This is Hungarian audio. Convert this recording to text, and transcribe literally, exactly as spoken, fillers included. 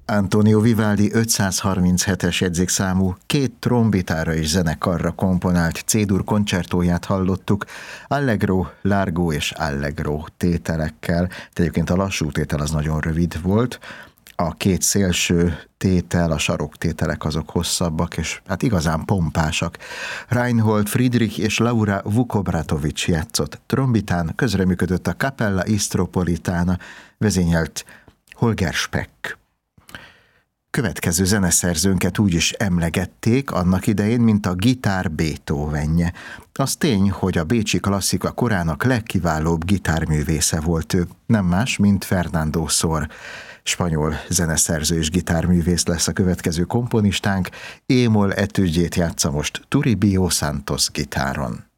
Antonio Vivaldi ötszázharminchetes jegyzékszámú két trombitára és zenekarra komponált C-dur koncertóját hallottuk, allegro, largo és allegro tételekkel. De egyébként a lassú tétel az nagyon rövid volt, a két szélső tétel, a saroktételek azok hosszabbak, és hát igazán pompásak. Reinhold Friedrich és Laura Vukobratovics játszott trombitán, közreműködött a Capella Istropolitana, vezényelt Holger Speck. Következő zeneszerzőnket úgy is emlegették annak idején, mint a gitár Beethovenje. Az tény, hogy a bécsi klasszika korának legkiválóbb gitárművésze volt ő, nem más, mint Fernando Sor. Spanyol zeneszerző és gitárművész lesz a következő komponistánk, émol etüdjét játsza most Toribio Santos gitáron.